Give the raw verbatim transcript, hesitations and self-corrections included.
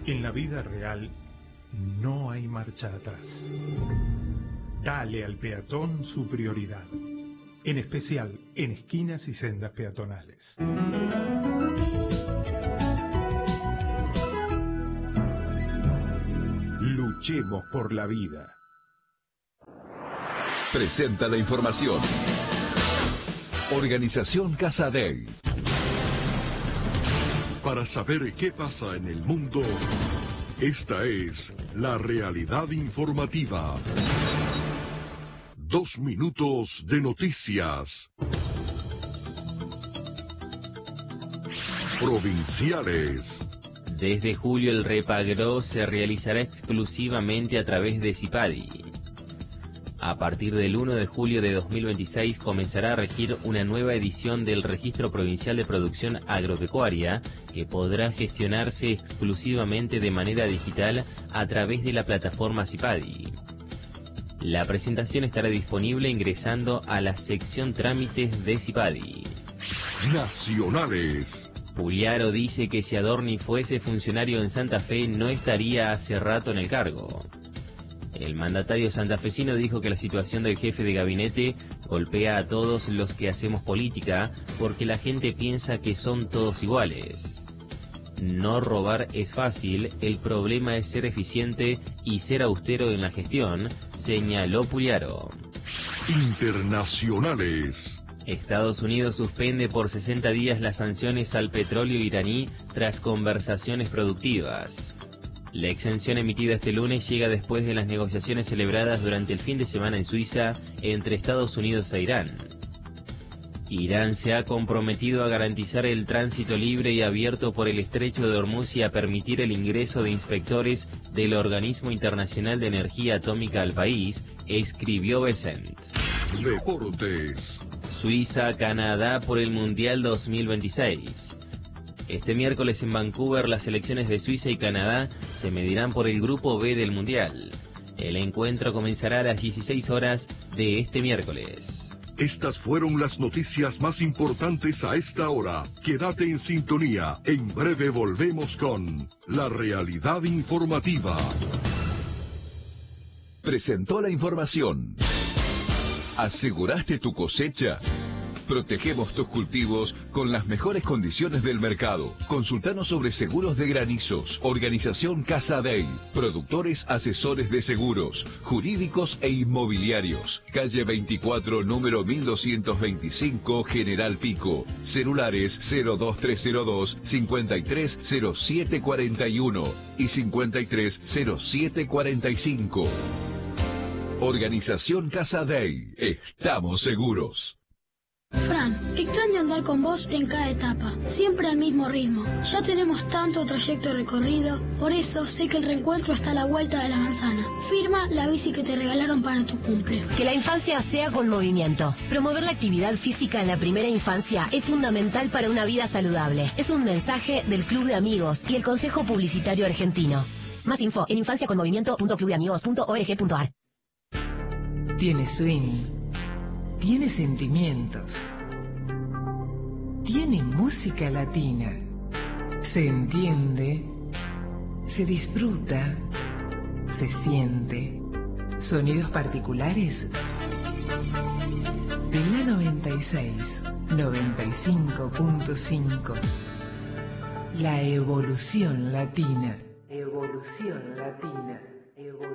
En la vida real no hay marcha atrás. Dale al peatón su prioridad, en especial en esquinas y sendas peatonales. Luchemos por la vida. Presenta la información. Organización Casa Dei. Para saber qué pasa en el mundo, esta es la realidad informativa. Dos minutos de noticias. Provinciales. Desde julio el Repagro se realizará exclusivamente a través de CIPADI. A partir del uno de julio de dos mil veintiséis comenzará a regir una nueva edición del Registro Provincial de Producción Agropecuaria que podrá gestionarse exclusivamente de manera digital a través de la plataforma CIPADI. La presentación estará disponible ingresando a la sección Trámites de CIPADI. Nacionales. Pulliaro dice que si Adorni fuese funcionario en Santa Fe no estaría hace rato en el cargo. El mandatario santafesino dijo que la situación del jefe de gabinete golpea a todos los que hacemos política porque la gente piensa que son todos iguales. No robar es fácil, el problema es ser eficiente y ser austero en la gestión, señaló Pulliaro. Internacionales. Estados Unidos suspende por sesenta días las sanciones al petróleo iraní tras conversaciones productivas. La exención emitida este lunes llega después de las negociaciones celebradas durante el fin de semana en Suiza entre Estados Unidos e Irán. Irán se ha comprometido a garantizar el tránsito libre y abierto por el Estrecho de Hormuz y a permitir el ingreso de inspectores del Organismo Internacional de Energía Atómica al país, escribió Besant. Deportes. Suiza, Canadá por el Mundial dos mil veintiséis. Este miércoles en Vancouver las selecciones de Suiza y Canadá se medirán por el Grupo B del Mundial. El encuentro comenzará a las dieciséis horas de este miércoles. Estas fueron las noticias más importantes a esta hora. Quédate en sintonía. En breve volvemos con la realidad informativa. Presentó la información. ¿Aseguraste tu cosecha? Protegemos tus cultivos con las mejores condiciones del mercado. Consultanos sobre seguros de granizos. Organización Casa Dei. Productores asesores de seguros, jurídicos e inmobiliarios. Calle veinticuatro, número mil doscientos veinticinco, General Pico. Celulares cero dos tres cero dos, cincuenta y tres cero siete cuarenta y uno y cincuenta y tres cero siete cuarenta y cinco. Organización Casa Dei. Estamos seguros. Fran, extraño andar con vos en cada etapa, siempre al mismo ritmo. Ya tenemos tanto trayecto recorrido, por eso sé que el reencuentro está a la vuelta de la manzana. Firma la bici que te regalaron para tu cumple. Que la infancia sea con movimiento. Promover la actividad física en la primera infancia es fundamental para una vida saludable. Es un mensaje del Club de Amigos y el Consejo Publicitario Argentino. Más info en infancia con movimiento punto club de amigos punto org punto ar. Tiene swing, tiene sentimientos, tiene música latina, se entiende, se disfruta, se siente. Sonidos particulares de la noventa y seis, noventa y cinco punto cinco. La evolución latina. Evolución latina. Evolución.